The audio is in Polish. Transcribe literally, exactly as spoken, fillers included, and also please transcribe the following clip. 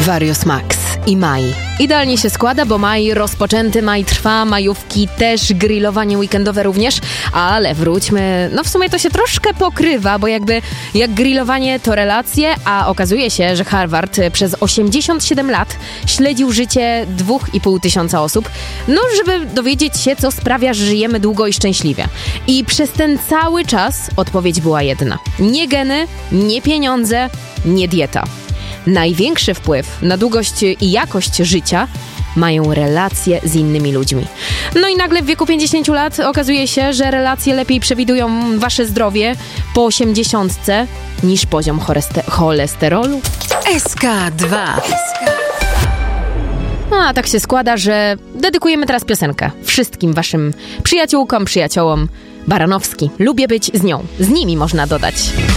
Warius Max i maj. Idealnie się składa, bo maj rozpoczęty, maj trwa, majówki też, grillowanie weekendowe również, ale wróćmy, no w sumie to się troszkę pokrywa, bo jakby jak grillowanie to relacje, a okazuje się, że Harvard przez osiemdziesiąt siedem lat śledził życie dwóch i pół tysiąca osób, no żeby dowiedzieć się, co sprawia, że żyjemy długo i szczęśliwie. I przez ten cały czas odpowiedź była jedna. Nie geny, nie pieniądze, nie dieta. Największy wpływ na długość i jakość życia mają relacje z innymi ludźmi. No i nagle w wieku pięćdziesięciu lat okazuje się, że relacje lepiej przewidują wasze zdrowie po osiemdziesiątce niż poziom choreste- cholesterolu. S K dwa. A tak się składa, że dedykujemy teraz piosenkę wszystkim waszym przyjaciółkom, przyjaciołom. Baranowski. Lubię być z nią. Z nimi można dodać.